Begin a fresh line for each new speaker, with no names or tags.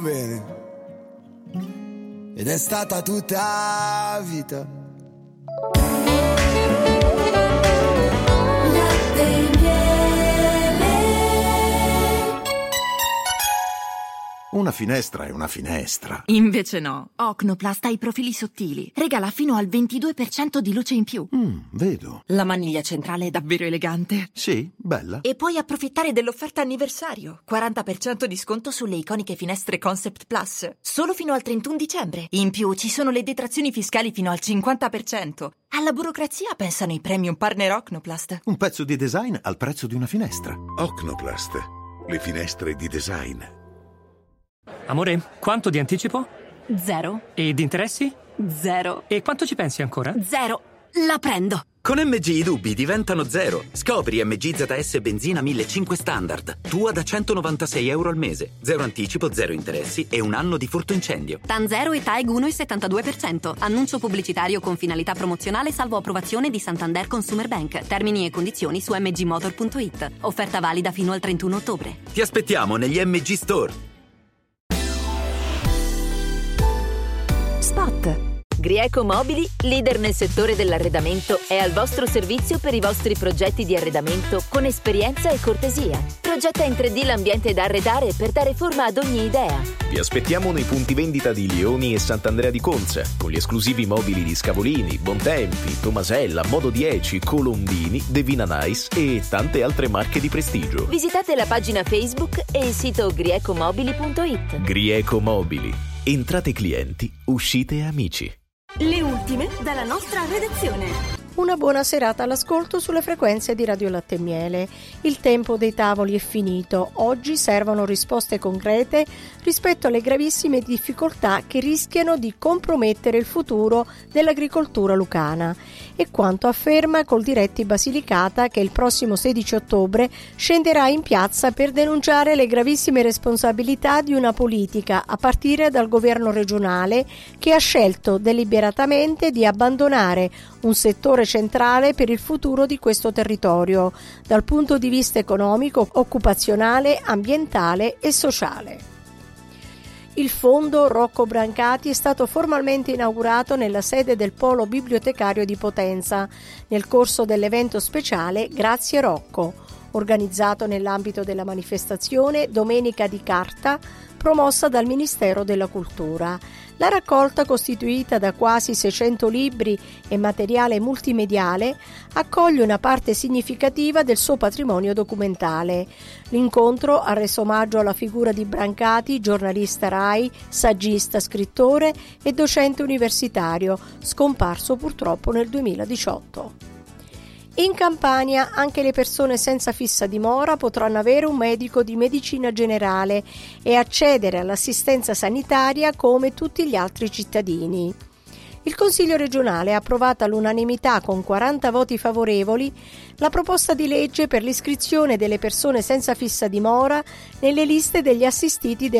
bene. Ed è stata tutta vita.
Latte in miele.
Una finestra è una finestra.
Invece no. Ocnoplast ha i profili sottili. Regala fino al 22% di luce in più.
Vedo.
La maniglia centrale è davvero elegante.
Sì, bella.
E puoi approfittare dell'offerta anniversario. 40% di sconto sulle iconiche finestre Concept Plus. Solo fino al 31 dicembre. In più ci sono le detrazioni fiscali fino al 50%. Alla burocrazia pensano i premium partner Ocnoplast.
Un pezzo di design al prezzo di una finestra.
Ocnoplast, le finestre di design.
Amore, quanto di anticipo?
0.
E di interessi?
0.
E quanto ci pensi ancora?
0. La prendo.
Con MG i dubbi diventano 0. Scopri MG ZS Benzina 1500 Standard. Tua da €196 al mese. 0 anticipo, 0 interessi e 1 anno di furto incendio.
TAN 0 e TAEG 1,72%. Annuncio pubblicitario con finalità promozionale salvo approvazione di Santander Consumer Bank. Termini e condizioni su mgmotor.it. Offerta valida fino al 31 ottobre.
Ti aspettiamo negli MG Store.
Spot. Grieco Mobili, leader nel settore dell'arredamento, è al vostro servizio per i vostri progetti di arredamento con esperienza e cortesia. Progetta in 3D l'ambiente da arredare per dare forma ad ogni idea.
Vi aspettiamo nei punti vendita di Lioni e Sant'Andrea di Conza, con gli esclusivi mobili di Scavolini, Bontempi, Tomasella, Modo 10, Colombini, Devina Nice e tante altre marche di prestigio.
Visitate la pagina Facebook e il sito griecomobili.it.
Grieco Mobili. Entrate clienti, uscite amici.
Le ultime dalla nostra redazione.
Una buona serata all'ascolto sulle frequenze di Radio Latte e Miele. Il tempo dei tavoli è finito. Oggi servono risposte concrete rispetto alle gravissime difficoltà che rischiano di compromettere il futuro dell'agricoltura lucana. E quanto afferma Coldiretti Basilicata, che il prossimo 16 ottobre scenderà in piazza per denunciare le gravissime responsabilità di una politica, a partire dal governo regionale, che ha scelto deliberatamente di abbandonare un settore centrale per il futuro di questo territorio, dal punto di vista economico, occupazionale, ambientale e sociale. Il fondo Rocco Brancati è stato formalmente inaugurato nella sede del Polo Bibliotecario di Potenza, nel corso dell'evento speciale Grazie Rocco, organizzato nell'ambito della manifestazione Domenica di Carta, promossa dal Ministero della Cultura. La raccolta, costituita da quasi 600 libri e materiale multimediale, accoglie una parte significativa del suo patrimonio documentale. L'incontro ha reso omaggio alla figura di Brancati, giornalista RAI, saggista, scrittore e docente universitario, scomparso purtroppo nel 2018. In Campania anche le persone senza fissa dimora potranno avere un medico di medicina generale e accedere all'assistenza sanitaria come tutti gli altri cittadini. Il Consiglio regionale ha approvato all'unanimità, con 40 voti favorevoli, la proposta di legge per l'iscrizione delle persone senza fissa dimora nelle liste degli assistiti